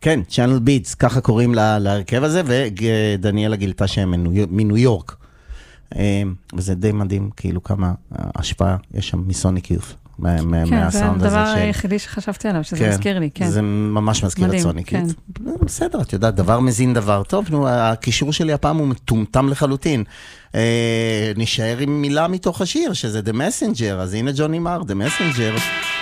כן, צ'אנל ביטס, ככה קוראים להרכב הזה, ודניאלה גילתה שהם מניו יורק. וזה די מדהים, כאילו כמה השפעה יש שם מסוניק יוף. כן, זה הדבר היחידי שחשבתי עליו, שזה מזכיר לי, כן. זה ממש מזכיר את סוניק יוף. בסדר, את יודעת, דבר מזין דבר טוב, הקישור שלי הפעם הוא מטומטם לחלוטין. נשאר עם מילה מתוך השיר, שזה The Messenger, אז הנה ג'וני מר, The Messenger.